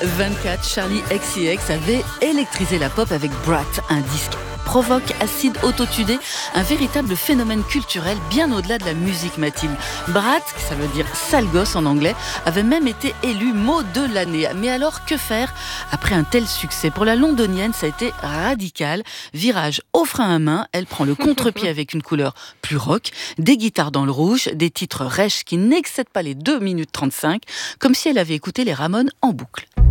24, Charlie XCX avait électrisé la pop avec Brat, un disque provoque, acide, autotudé, un véritable phénomène culturel bien au-delà de la musique, Mathilde. Brat, ça veut dire sale gosse en anglais, avait même été élu mot de l'année. Mais alors, que faire après un tel succès? Pour la londonienne, ça a été radical. Virage au frein à main, elle prend le contre-pied avec une couleur plus rock, des guitares dans le rouge, des titres rêches qui n'excèdent pas les 2 minutes 35, comme si elle avait écouté les Ramones en boucle.